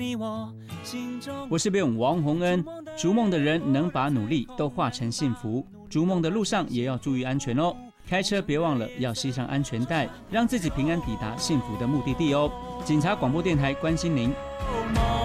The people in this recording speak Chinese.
我是编王洪恩，逐梦的人能把努力都化成幸福，逐梦的路上也要注意安全哦。开车别忘了要系上安全带，让自己平安抵达幸福的目的地哦。警察广播电台关心您。